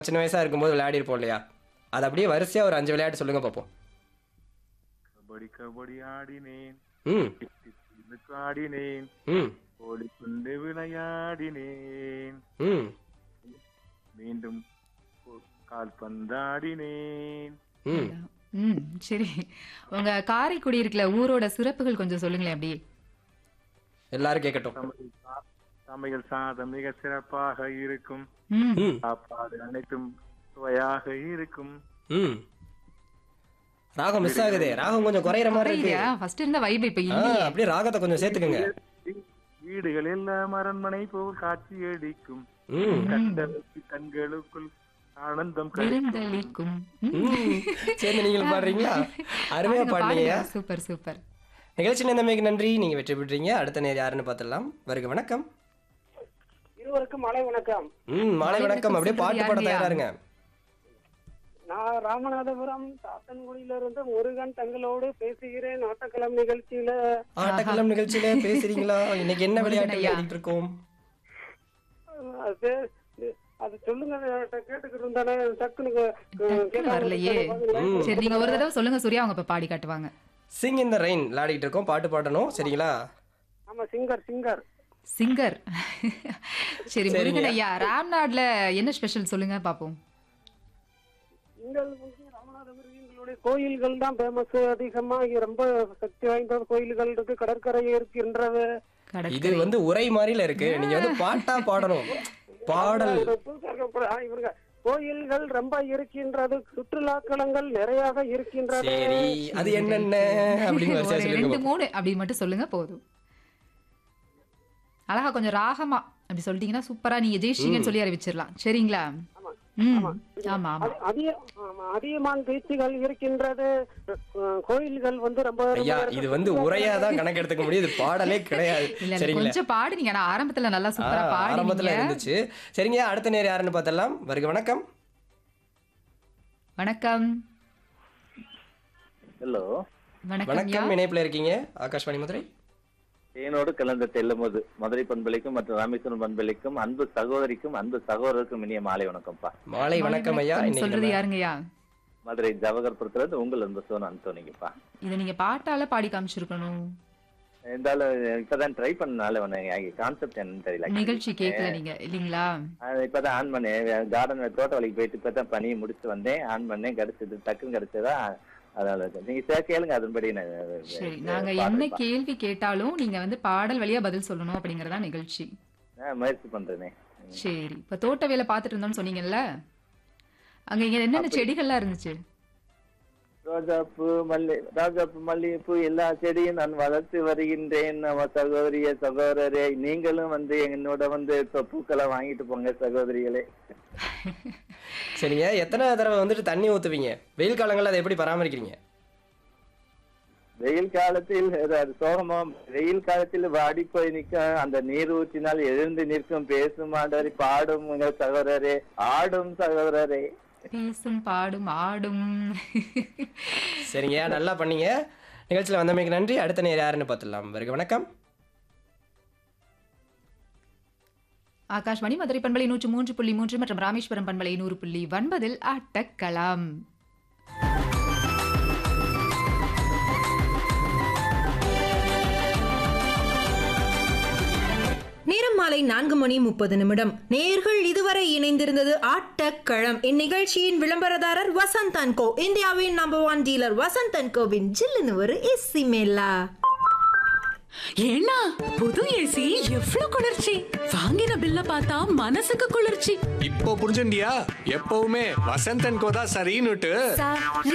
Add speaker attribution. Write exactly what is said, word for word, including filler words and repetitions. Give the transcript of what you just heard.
Speaker 1: சின்ன வயசா இருக்கும்போது விளையாடி இருப்போம் இல்லையா? அது அப்படியே வரிசையா ஒரு அஞ்சு விளையாட்டு சொல்லுங்க பாப்போம்.
Speaker 2: கபடி கபடி ஆடினேன்,
Speaker 1: ம்.
Speaker 2: டிக்கு ஆடினேன்,
Speaker 1: ம்.
Speaker 2: ஓடிக்கொண்டு விளையாடினேன்,
Speaker 1: ம்.
Speaker 2: மீண்டும் கொ- கால்பந்தாடினேன்.
Speaker 1: ம்.
Speaker 3: ம் சரி. உங்க காரைக்குடி இருக்குல்ல ஊரோட சிறப்புகள் கொஞ்சம் சொல்லுங்களேன் அப்படியே.
Speaker 1: எல்லாரும் கேட்கட்டும்.
Speaker 2: சமையல் சா- சமையல் சாதம் மிக சிறப்பாக இருக்கும்,
Speaker 3: ம்
Speaker 1: ம்.
Speaker 2: சாப்பாடு அனைத்தும் சுவையாக இருக்கும்.
Speaker 1: ம். ராகம் மிஸ் ஆகுதே. ராகம் கொஞ்சம் குறையிற மாதிரி இருக்கு.
Speaker 3: இல்லையா ஃபர்ஸ்ட் இருந்த வைப் இப்ப
Speaker 1: ஆ,
Speaker 3: இல்லையே.
Speaker 1: அப்படியே ராகத்தை கொஞ்சம் சேர்த்துக்கங்க.
Speaker 2: வீ- வீடுகள் எல்லாம் அரண்மனை போல் காட்சி அடிக்கும்,
Speaker 1: ம்.
Speaker 2: கண்களுக்கு கண்களுக்குள் ஆனந்தம் கிடைக்கும்.
Speaker 3: விருந்தளிக்கும். ம்.
Speaker 1: ம். சேர்ந்து நீங்களும் பாடுறீங்களா? அருமையா
Speaker 3: பாடுங்க,
Speaker 1: பாடுனீங்க.
Speaker 3: பாடுங்க. Super super.
Speaker 1: நிகழ்ச்சி நேர்மைக்கு நன்றி. நீங்க வெற்றி பெற்றீங்க. அடுத்த நேர் யாருன்னு பார்த்துடலாம். வருக வணக்கம்.
Speaker 4: இருவருக்கும் மாலை வணக்கம்.
Speaker 1: ம். மாலை
Speaker 3: மாலை
Speaker 1: வணக்கம்.
Speaker 3: வணக்கம்
Speaker 1: அப்படியே பாட்டு
Speaker 3: சொல்றது
Speaker 1: பாட
Speaker 3: யாருங்கய்யா?
Speaker 1: தயாராருங்க.
Speaker 4: நான் ராமநாதபுரம் சாத்தன்குடியிலிருந்து முருகன் தங்களோடு பேசுகிறேன். ஆட்டக்களம் நிகழ்ச்சியில
Speaker 1: ஆட்டக்களம் நிகழ்ச்சியில பேசுறீங்களா? இன்னைக்கு என்ன விளையாட்டு
Speaker 3: முருகன் ஐயா.
Speaker 1: விளையாடிட்டு இருக்கோம்?
Speaker 4: அஹ், அது அது சொல்லுங்க, கேட்டுக்கிட்டு இருந்தானே டக்குனு கே-
Speaker 3: டக்குனு
Speaker 4: கேட்காம
Speaker 3: வரலையே.
Speaker 4: இருந்தேன்.
Speaker 1: ம்.
Speaker 3: சரி நீங்க ஒரு தடவை சொல்லுங்க சூர்யா அவங்க இப்ப பாடி காட்டுவாங்க.
Speaker 1: சிங் இன் த ரெயின் விளையாடிட்டு இருக்கோம். பாட்டு பாடணும். சரிங்களா?
Speaker 4: ஆமா, சிங்கர் சிங்கர்
Speaker 3: சிங்கர். சரி
Speaker 1: சரிங்க.
Speaker 3: முருகன் ஐயா ராம்நாட்ல என்ன ஸ்பெஷல் சொல்லுங்க பாப்போம்.
Speaker 4: எங்கள் வந்து ராமநாதபுரம் எங்களுடைய கோயில்கள் தான் ஃபேமஸ். அதிகமா இங்க ரொம்ப சக்தி வாய்ந்த கோயில்கள் இருக்கு, கடற்கரை இருக்கின்றது.
Speaker 1: இது
Speaker 3: கடற்கரை.
Speaker 1: வந்து உரை மாதிரில இருக்கு. நீங்க வந்து பாட்டா பாடணும். பாடல்.
Speaker 4: இவங்க கோயில்கள் ரொம்ப இருக்கின்றது, சுற்றுலாக்களங்கள் நிறையாக இருக்கின்றது.
Speaker 1: சரி, அது என்னென்ன அப்படின்னு வரிசையா
Speaker 3: ஒரு
Speaker 1: சொல்லுங்க
Speaker 3: ரெண்டு
Speaker 1: பாப்போம்.
Speaker 3: மூணு அப்படி மட்டும் சொல்லுங்க போதும். அழகா கொஞ்சம் ராகமா அப்படி சொல்லிட்டீங்கன்னா சூப்பரா நீங்க ஜெயிச்சிங்கன்னு சொல்லி அறிவிச்சிடலாம். சரிங்களா? ம் ஆமா ஆமா.
Speaker 4: அது- அதிக ஆமா, அதிகமான பீச்சுகள் இருக்கின்றது. அஹ், கோயில்கள் வந்து ரொம்ப ரொம்ப
Speaker 1: ஐயா, இது வந்து உரையா தான் கணக்கு எடுத்துக்க முடியும். இது பாடலே கிடையாது.
Speaker 3: இல்ல இல்ல
Speaker 1: சரிங்களா?
Speaker 3: கொஞ்சம் பாடுனீங்க. நான் ஆரம்பத்துல நல்லா
Speaker 1: ஆ,
Speaker 3: சூப்பரா
Speaker 1: ஆரம்பத்துல
Speaker 3: பாடுனீங்க.
Speaker 1: இருந்துச்சு. சரிங்க, அடுத்த நேர் யாருன்னு பார்த்தலாம். வருக வணக்கம்.
Speaker 3: வணக்கம்.
Speaker 5: ஹலோ,
Speaker 3: வணக்கம் யா.
Speaker 1: வணக்கம். இணைப்புல இருக்கீங்க. ஆகாஷ்வாணி மதுரை.
Speaker 5: தேனோடு கலந்த தெல்லும்போது மதுரை பண்பலைக்கும் மற்றும் ராமேஸ்வரம் பண்பலைக்கும் அன்பு சகோதரிக்கும் அன்பு சகோதரருக்கும் இனிய மாலை வணக்கம்ப்பா.
Speaker 1: மாலை வணக்கம் ஐயா.
Speaker 3: வணக்கம்
Speaker 1: இன்னைக்கு
Speaker 3: சொல்றது
Speaker 1: நம்ம
Speaker 3: யாருங்கய்யா?
Speaker 5: மதுரை ஜவகர்புரத்துல இருந்து உங்கள் அன்பு சோன் அந்தோனிங்கப்பா.
Speaker 3: இத நீங்க பாட்டால பாடி காமிச்சிருக்கணும்.
Speaker 5: இருந்தாலும் இப்பதான் ட்ரை பண்ணனால கான்செப்ட் என்னன்னு தெரியல.
Speaker 3: நிகழ்ச்சி கேட்கல நீங்க இல்லீங்களா?
Speaker 5: அது இப்பதான் ஆன் பண்ணேன். கார்டன் தோட்ட வலிக்கு போயிட்டு இப்பதான் பணியை முடிச்சு வந்தேன். ஆன் பண்ணேன், கிடைச்சது, டக்குன்னு கிடைச்சதா. அதனால நீங்க சே- கேளுங்க, அதன்படி நான்
Speaker 3: சரி நாங்க
Speaker 5: பாடுறேன்.
Speaker 3: என்ன கேள்வி கேட்டாலும் நீங்க வந்து பாடல் வழியா பதில் சொல்லணும் அப்படிங்கறதா நிகழ்ச்சி.
Speaker 5: நான் முயற்சி பண்றேனே.
Speaker 3: சரி இப்ப தோட்ட வேலை பார்த்துட்டு இருந்தோம்னு சொன்னீங்கல்ல, அங்க இங்க என்னென்ன செடிகள்லாம் இருந்துச்சு?
Speaker 5: ரோஜாப்பூ, மல்லி ரோஜாப்பூ, மல்லிகைப்பூ எல்லா செடியும் நான் வளர்த்து வருகின்றேன். நம்ம சகோதரிய சகோதரரே, நீங்களும் வந்து என்னோட வந்து இப்ப பூக்களை வாங்கிட்டு போங்க சகோதரிகளே.
Speaker 1: சரிங்க, எத்தனை தடவை வந்துட்டு தண்ணி ஊத்துவீங்க? வெயில் காலங்கள்ல அதை எப்படி பராமரிக்கிறீங்க?
Speaker 5: வெயில் காலத்தில் அது சோகமா, வெயில் காலத்தில் வாடி போய் நிற்கும், அந்த நீர் ஊற்றினால் எழுந்து நிற்கும், பேசும் ஆண்டவரை, பாடும் உங்கள் சகோதரரே, ஆடும் சகோதரரே.
Speaker 3: பேசும் பாடும் ஆடும்.
Speaker 1: சரிங்க, நல்லா பண்ணீங்க. நிகழ்ச்சியில் வந்தமைக்கு நன்றி. அடுத்த நேர் யாருன்னு பார்த்துடலாம். வருக வணக்கம்.
Speaker 3: ஆகாஷ்வாணி மதுரை பண்பலை நூற்று மூன்று புள்ளி மூன்று மற்றும் ராமேஸ்வரம் பண்பலை நூறு புள்ளி ஒன்பதில் ஆட்டக்கலாம்.
Speaker 6: நேரம் மாலை நான்கு மணி முப்பது நிமிடம். நேயர்கள் இதுவரை இணைந்திருந்தது ஆட்டக்களம். இந்நிகழ்ச்சியின் விளம்பரதாரர் வசந்த் அண்ட் கோ, இந்தியாவின் number one dealer Vasanth and CoWIN ஜில்லுன்னு ஒரு ஏசி மேலா.
Speaker 7: ஏன்னா புது ஏசி எவ்வளவு குளிர்ச்சி! வாங்கின பில்ல பார்த்தா மனசுக்கு குளிர்ச்சி.
Speaker 8: இப்போ புரிஞ்சுண்டியா? எப்பவுமே வசந்த் அண்ட் கோதா சரின்னுட்டு.